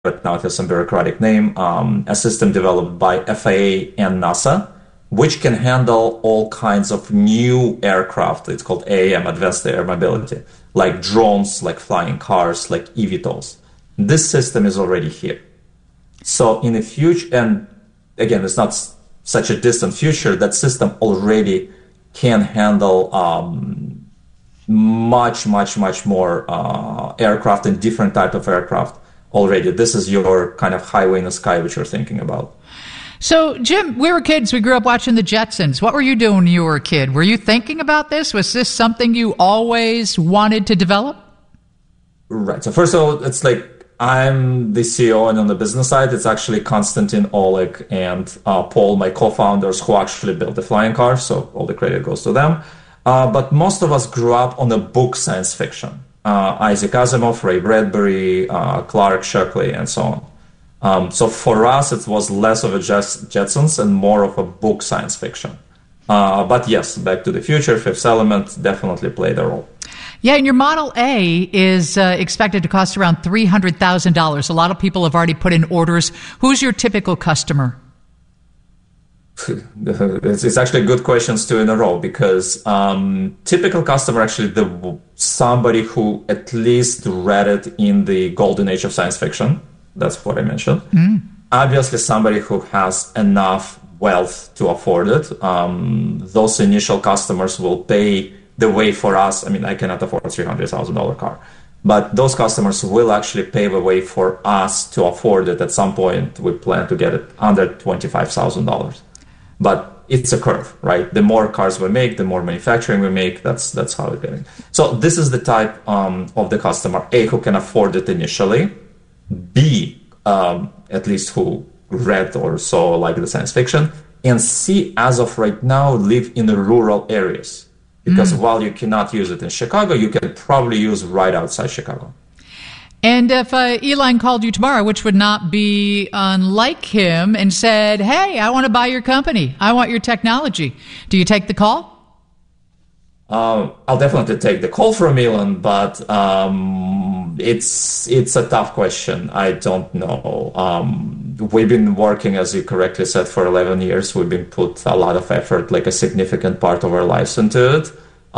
but now it has some bureaucratic name, a system developed by FAA and NASA, which can handle all kinds of new aircraft. It's called AAM, Advanced Air Mobility, like drones, like flying cars, like eVTOLs. This system is already here. So in the future, and again, it's not such a distant future, that system already can handle much more aircraft and different type of aircraft already. This is your kind of highway in the sky, which you're thinking about. So, Jim, we were kids. We grew up watching the Jetsons. What were you doing when you were a kid? Were you thinking about this? Was this something you always wanted to develop? Right. So first of all, it's like I'm the CEO, and on the business side, it's actually Konstantin, Oleg, and Paul, my co-founders, who actually built the flying car. So all the credit goes to them. But most of us grew up on the book science fiction. Isaac Asimov, Ray Bradbury, Clark Shockley, and so on. So for us, it was less of a Jetsons and more of a book science fiction. But yes, Back to the Future, Fifth Element definitely played a role. Yeah, and your Model A is expected to cost around $300,000. A lot of people have already put in orders. Who's your typical customer? It's actually good questions two in a row, because typical customer, actually somebody who at least read it in the golden age of science fiction. That's what I mentioned. Obviously, somebody who has enough wealth to afford it. Those initial customers will pay the way for us. I mean, I cannot afford a $300,000 car, but those customers will actually pave a way for us to afford it. At some point, we plan to get it under $25,000. But it's a curve, right? The more cars we make, the more manufacturing we make. That's how it's getting. So this is the type of the customer, A, who can afford it initially, B, at least who read or saw like the science fiction, and C, as of right now, live in the rural areas. Because while you cannot use it in Chicago, you can probably use right outside Chicago. And if Elon called you tomorrow, which would not be unlike him, and said, hey, I want to buy your company, I want your technology, do you take the call? I'll definitely take the call from Elon, but it's a tough question. I don't know. We've been working, as you correctly said, for 11 years. We've been put a lot of effort, like a significant part of our lives into it.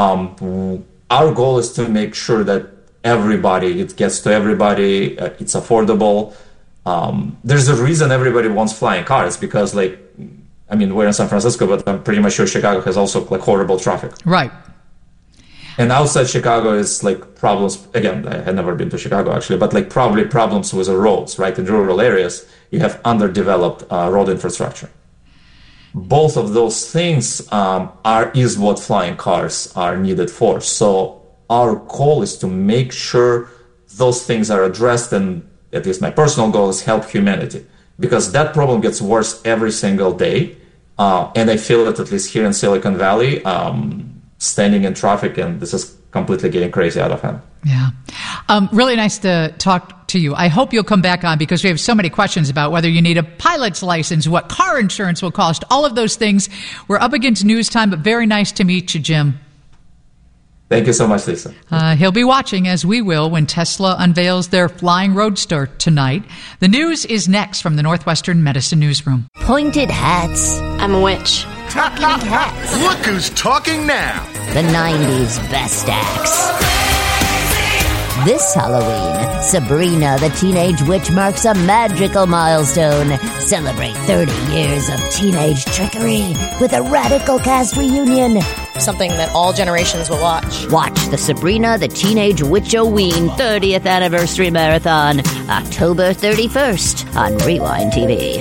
Our goal is to make sure that it gets to everybody, it's affordable. There's a reason everybody wants flying cars, because we're in San Francisco, but I'm pretty much sure Chicago has also like horrible traffic. Right. And outside Chicago is like problems. Again, I had never been to Chicago actually, but like probably problems with the roads, right? In rural areas, you have underdeveloped road infrastructure. Both of those things is what flying cars are needed for. So our goal is to make sure those things are addressed, and at least my personal goal is help humanity, because that problem gets worse every single day. And I feel it at least here in Silicon Valley, standing in traffic, and this is completely getting crazy out of hand. Yeah. Really nice to talk to you. I hope you'll come back on, because we have so many questions about whether you need a pilot's license, what car insurance will cost, all of those things. We're up against news time, but very nice to meet you, Jim. Thank you so much, Lisa. He'll be watching, as we will, when Tesla unveils their flying roadster tonight. The news is next from the Northwestern Medicine Newsroom. Pointed hats. I'm a witch. Talking hats. Look who's talking now. The 90s best acts. This Halloween, Sabrina the Teenage Witch marks a magical milestone. Celebrate 30 years of teenage trickery with a radical cast reunion. Something that all generations will watch. Watch the Sabrina the Teenage Witch-O-Ween 30th Anniversary Marathon, October 31st on Rewind TV.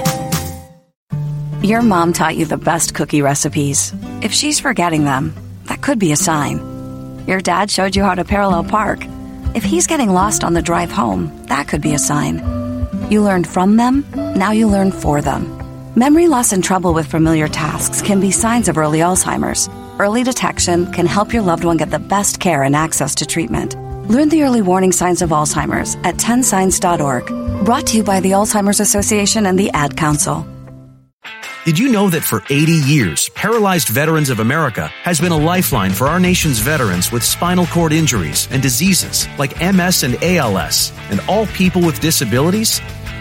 Your mom taught you the best cookie recipes. If she's forgetting them, that could be a sign. Your dad showed you how to parallel park. If he's getting lost on the drive home, that could be a sign. You learned from them, now you learn for them. Memory loss and trouble with familiar tasks can be signs of early Alzheimer's. Early detection can help your loved one get the best care and access to treatment. Learn the early warning signs of Alzheimer's at 10signs.org. Brought to you by the Alzheimer's Association and the Ad Council. Did you know that for 80 years, Paralyzed Veterans of America has been a lifeline for our nation's veterans with spinal cord injuries and diseases like MS and ALS, and all people with disabilities